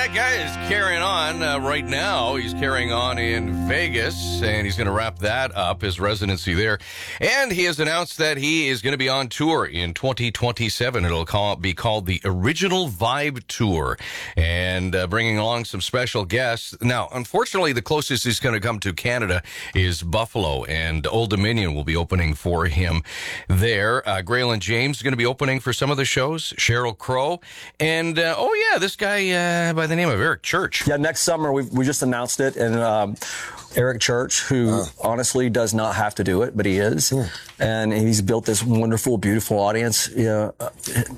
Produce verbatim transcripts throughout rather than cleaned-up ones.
that guy is carrying on uh, right now. He's carrying on in Vegas, and he's going to wrap that up, his residency there. And he has announced that he is going to be on tour in twenty twenty-seven. It'll call, be called the Original Vibe Tour, and uh, bringing along some special guests. Now, unfortunately, the closest he's going to come to Canada is Buffalo, and Old Dominion will be opening for him there. Uh, Graylin James is going to be opening for some of the shows, Sheryl Crow, and uh, oh yeah, this guy uh, by the name of Eric Church. Yeah, next summer we we just announced it, and um, Eric Church, who uh. honestly does not have to do it, but he is, yeah. and he's built this wonderful, beautiful audience, you know, uh,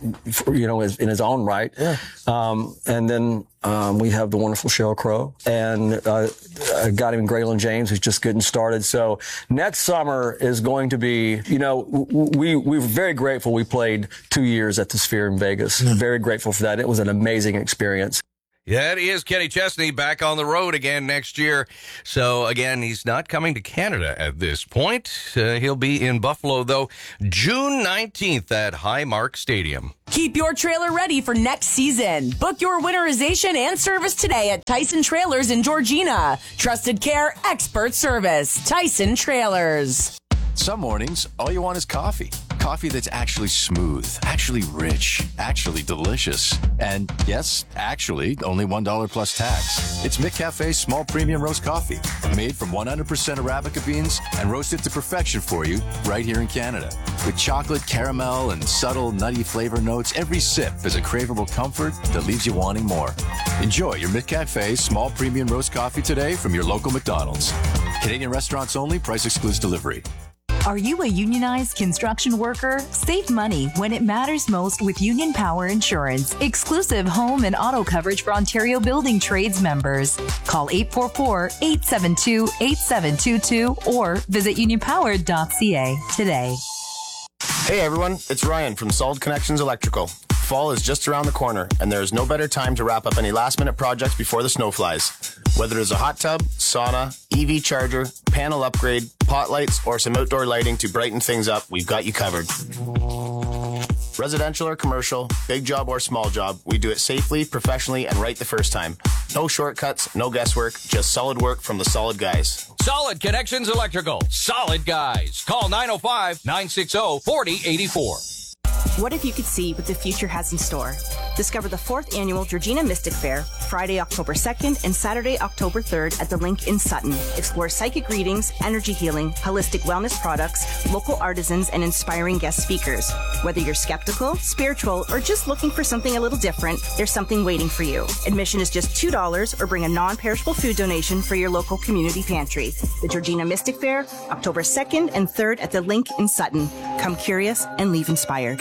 you know in his own right. Yeah. Um, and then um, we have the wonderful Sheryl Crow, and uh, a guy named Graylin James, who's just getting started. So next summer is going to be, you know, we we were very grateful. We played two years at the Sphere in Vegas. Mm. Very grateful for that. It was an amazing experience. That is Kenny Chesney back on the road again next year. So, again, he's not coming to Canada at this point. Uh, he'll be in Buffalo, though, June nineteenth at Highmark Stadium. Keep your trailer ready for next season. Book your winterization and service today at Tyson Trailers in Georgina. Trusted care, expert service. Tyson Trailers. Some mornings, all you want is coffee. Coffee that's actually smooth, actually rich, actually delicious. And yes, actually, only one dollar plus tax. It's McCafe's small premium roast coffee, made from one hundred percent Arabica beans and roasted to perfection for you right here in Canada. With chocolate, caramel, and subtle nutty flavor notes, every sip is a craveable comfort that leaves you wanting more. Enjoy your McCafe small premium roast coffee today from your local McDonald's. Canadian restaurants only, price excludes delivery. Are you a unionized construction worker? Save money when it matters most with Union Power Insurance. Exclusive home and auto coverage for Ontario Building Trades members. Call eight four four, eight seven two, eight seven two two or visit union power dot c a today. Hey everyone, it's Ryan from Solid Connections Electrical. Fall is just around the corner, and there is no better time to wrap up any last-minute projects before the snow flies. Whether it's a hot tub, sauna, E V charger, panel upgrade, pot lights, or some outdoor lighting to brighten things up, we've got you covered. Residential or commercial, big job or small job, we do it safely, professionally, and right the first time. No shortcuts, no guesswork, just solid work from the solid guys. Solid Connections Electrical. Solid guys. Call nine oh five, nine six oh, four oh eight four. What if you could see what the future has in store? Discover the fourth annual Georgina Mystic Fair, Friday, October second and Saturday, October third at the Link in Sutton. Explore psychic readings, energy healing, holistic wellness products, local artisans, and inspiring guest speakers. Whether you're skeptical, spiritual, or just looking for something a little different, there's something waiting for you. Admission is just two dollars or bring a non-perishable food donation for your local community pantry. The Georgina Mystic Fair, October second and third at the Link in Sutton. Come curious and leave inspired.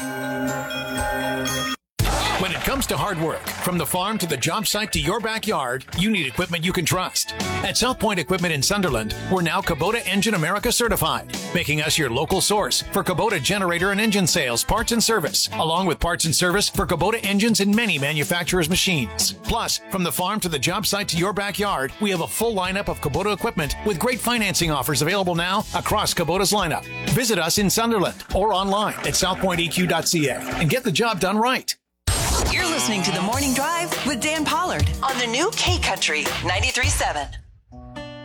When it comes to hard work, from the farm to the job site to your backyard, you need equipment you can trust. At South Point Equipment in Sunderland, we're now Kubota Engine America certified, making us your local source for Kubota generator and engine sales, parts and service, along with parts and service for Kubota engines and many manufacturers' machines. Plus, from the farm to the job site to your backyard, we have a full lineup of Kubota equipment with great financing offers available now across Kubota's lineup. Visit us in Sunderland or online at south point e q dot c a and get the job done right. You're listening to The Morning Drive with Dan Pollard on the new K Country ninety-three point seven.